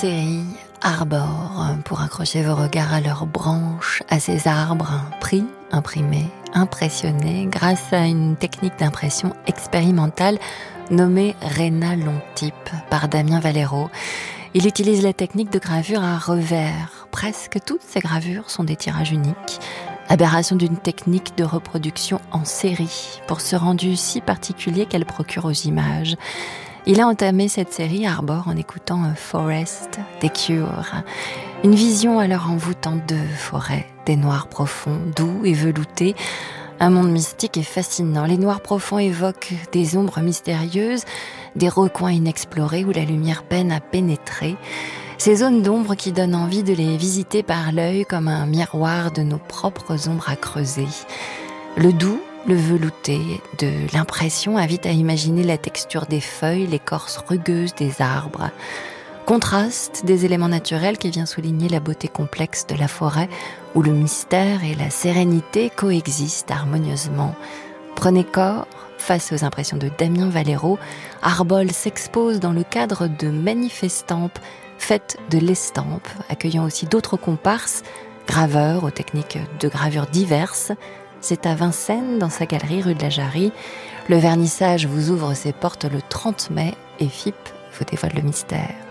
Série Arbor, pour accrocher vos regards à leurs branches, à ces arbres pris, imprimés, impressionnés grâce à une technique d'impression expérimentale nommée Rhénalontype par Damien Valero. Il utilise la technique de gravure à revers. Presque toutes ces gravures sont des tirages uniques, aberration d'une technique de reproduction en série, pour ce rendu si particulier qu'elle procure aux images. Il a entamé cette série Arbor en écoutant Forest des Cure. Une vision alors envoûtante de forêt, des noirs profonds, doux et veloutés. Un monde mystique et fascinant. Les noirs profonds évoquent des ombres mystérieuses, des recoins inexplorés où la lumière peine à pénétrer. Ces zones d'ombre qui donnent envie de les visiter par l'œil comme un miroir de nos propres ombres à creuser. Le doux, le velouté de l'impression invite à imaginer la texture des feuilles, l'écorce rugueuse des arbres. Contraste des éléments naturels qui vient souligner la beauté complexe de la forêt où le mystère et la sérénité coexistent harmonieusement. Prenez corps face aux impressions de Damien Valero. Arbol s'expose dans le cadre de Manifestampes, fête de l'estampe, accueillant aussi d'autres comparses, graveurs aux techniques de gravure diverses. C'est à Vincennes, dans sa galerie rue de la Jarrie. Le vernissage vous ouvre ses portes le 30 mai et FIP vous dévoile le mystère.